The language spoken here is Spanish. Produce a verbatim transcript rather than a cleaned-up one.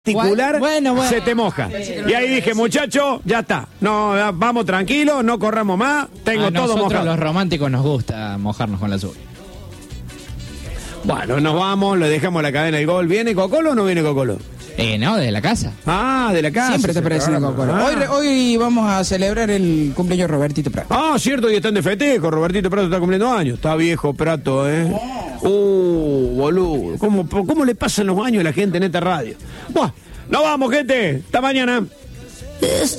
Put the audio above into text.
particular bueno, bueno. se te moja. Y ahí dije, muchacho, ya está. No, vamos tranquilos, no corramos más. Tengo A todo nosotros mojado. los románticos nos gusta mojarnos con la lluvia. Bueno, nos vamos, le dejamos la cadena del gol. ¿Viene Cocolo o no viene Cocolo? Eh, no, desde la casa. Ah, de la casa. Siempre te parece Cocolo. Ah. Hoy, re- hoy vamos a celebrar el cumpleaños de Robertito Prato. Ah, cierto, y están de festejo. Robertito Prato está cumpliendo años. Está viejo Prato, ¿eh? Uh, boludo. ¿Cómo, ¿Cómo le pasan los años a la gente en esta radio? Buah, nos vamos, gente. Hasta mañana.